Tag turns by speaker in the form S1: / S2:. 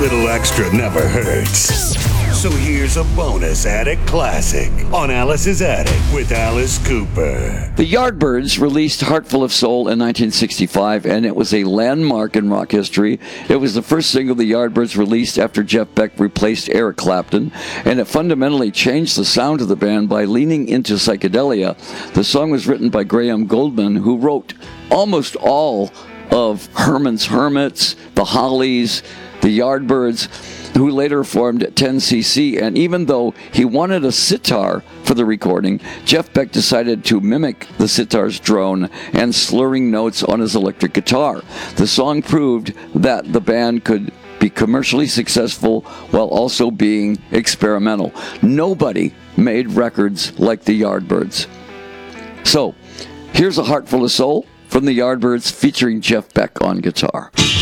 S1: little extra never hurts. So here's a bonus Attic Classic on Alice's Attic with Alice Cooper.
S2: The Yardbirds released Heartful of Soul in 1965, and it was a landmark in rock history. It was the first single the Yardbirds released after Jeff Beck replaced Eric Clapton, and it fundamentally changed the sound of the band by leaning into psychedelia. The song was written by Graham Goldman, who wrote almost all of Herman's Hermits, the Hollies, the Yardbirds, who later formed 10cc, and even though he wanted a sitar for the recording, Jeff Beck decided to mimic the sitar's drone and slurring notes on his electric guitar. The song proved that the band could be commercially successful while also being experimental. Nobody made records like the Yardbirds. So, here's a Heartful of Soul from the Yardbirds featuring Jeff Beck on guitar.